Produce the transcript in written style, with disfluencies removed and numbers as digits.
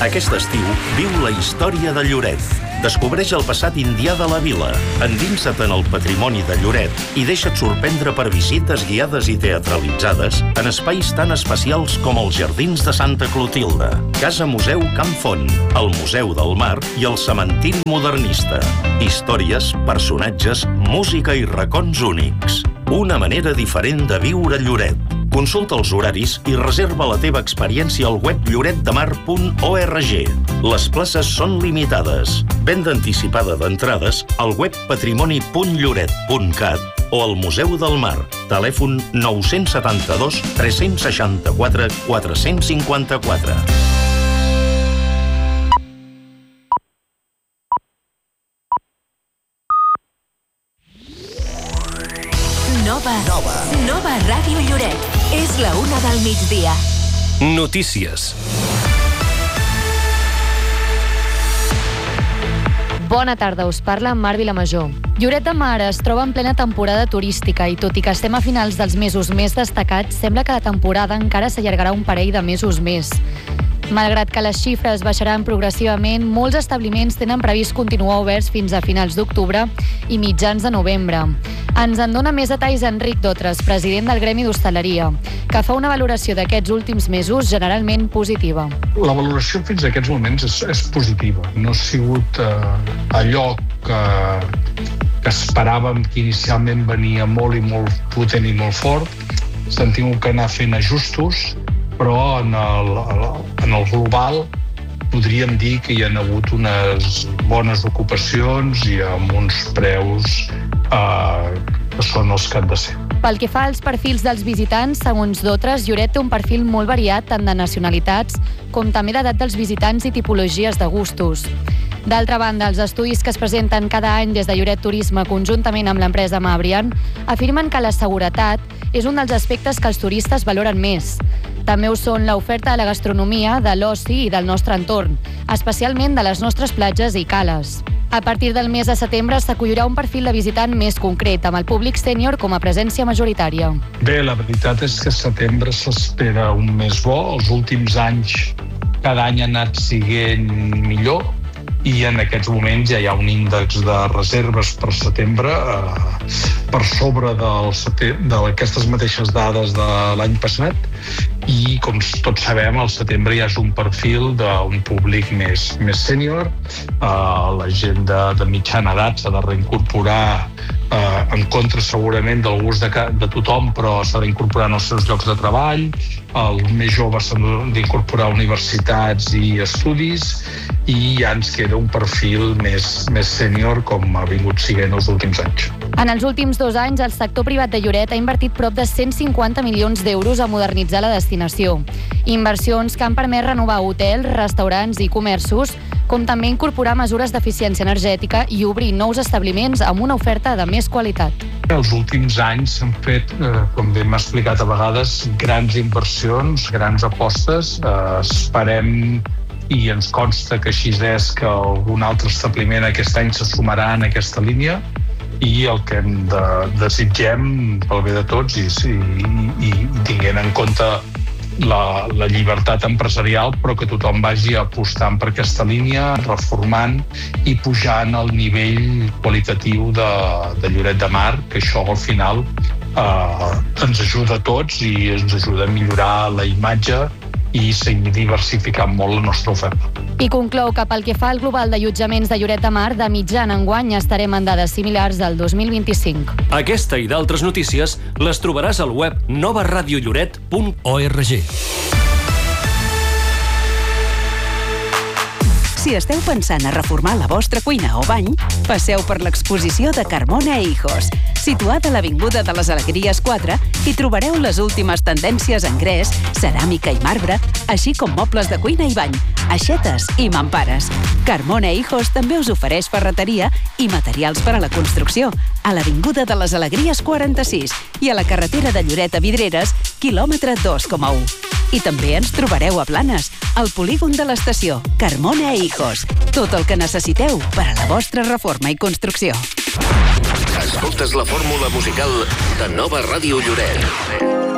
Aquest estiu viu la història de Lloret. Descobreix el passat indià de la vila, endinsa't en el patrimoni de Lloret i deixa't sorprendre per visites guiades i teatralitzades en espais tan especials com els Jardins de Santa Clotilde, Casa Museu Camp Font, el Museu del Mar i el Cementiri Modernista. Històries, personatges, música i racons únics. Una manera diferent de viure Lloret. Consulta els horaris i reserva la teva experiència al web lloretdemar.org. Les places són limitades. Venda anticipada d'entrades al web patrimoni.lloret.cat o al Museu del Mar. Telèfon 972 364 454. Nova Ràdio Lloret. És la 1 del migdia. Notícies. Bona tarda, us parla Mar Vilamajor. Lloret de Mar es troba en plena temporada turística i tot i que estem a finals dels mesos més destacats, sembla que la temporada encara s'allargarà un parell de mesos més. Malgrat que les xifres baixaran progressivament, molts establiments tenen previst continuar oberts fins a finals d'octubre i mitjans de novembre. Ens en dona més detalls Enric Dotres, president del Gremi d'Hostaleria, que fa una valoració d'aquests últims mesos generalment positiva. La valoració fins a aquests moments és positiva. No ha sigut allò que esperàvem, que inicialment venia molt i molt potent i molt fort. S'han tingut que anar fent ajustos, però en el global podríem dir que hi ha hagut unes bones ocupacions i amb uns preus que són els que han de ser. Pel que fa als perfils dels visitants, segons Dotres, Lloret té un perfil molt variat tant de nacionalitats com també d'edat dels visitants i tipologies de gustos. D'altra banda, els estudis que es presenten cada any des de Lloret Turisme conjuntament amb l'empresa Mabrian afirmen que la seguretat és un dels aspectes que els turistes valoren més. També ho són l'oferta de la gastronomia, de l'oci i del nostre entorn, especialment de les nostres platges i cales. A partir del mes de setembre s'acollirà un perfil de visitant més concret, amb el públic sènior com a presència majoritària. Bé, la veritat és que setembre s'espera un mes bo. Els últims anys, cada any ha anat sent millor i en aquests moments ja hi ha un índex de reserves per setembre per sobre d'aquestes mateixes dades de l'any passat i, com tots sabem, al setembre ja és un perfil d'un públic més sènior. La gent de mitjana edat s'ha de reincorporar en contra segurament del gust de tothom, però s'ha d'incorporar en els seus llocs de treball. Els més joves s'han d'incorporar a universitats i estudis i ja ens queda un perfil més sènior com ha vingut sent els últims anys. En els últims 2 anys, el sector privat de Lloret ha invertit prop de 150 milions d'euros a modernitzar la destinació. Inversions que han permès renovar hotels, restaurants i comerços, com també incorporar mesures d'eficiència energètica i obrir nous establiments amb una oferta de més qualitat. Els últims anys s'han fet, com bé m'ha explicat a vegades, grans inversions, grans apostes. Esperem i ens consta que així és, que algun altre establiment aquest any se sumarà en aquesta línia i el que desitgem pel bé de tots i tinguent en compte la llibertat empresarial, però que tothom vagi apostant per aquesta línia, reformant i pujant el nivell qualitatiu de Lloret de Mar, que això al final ens ajuda a tots i ens ajuda a millorar la imatge i seguir diversificant molt la nostra oferta. I conclou que pel que fa al global d'allotjaments de Lloret de Mar, de mitjana enguany estarem en dades similars al 2025. Aquesta i d'altres notícies les trobaràs al web novaradiolloret.org. Si esteu pensant a reformar la vostra cuina o bany, passeu per l'exposició de Carmona e Hijos. Situada a l'Avinguda de les Alegries 4, hi trobareu les últimes tendències en gres, ceràmica i marbre, així com mobles de cuina i bany, aixetes i mampares. Carmona e Hijos també us ofereix ferreteria i materials per a la construcció, a l'Avinguda de les Alegries 46 i a la carretera de Lloret a Vidreres, quilòmetre 2,1. I també ens trobareu a Blanes, al polígon de l'estació, Carmona e Hijos. Tot el que necessiteu per a la vostra reforma i construcció. Escoltes la fórmula musical de Nova Ràdio Lloret.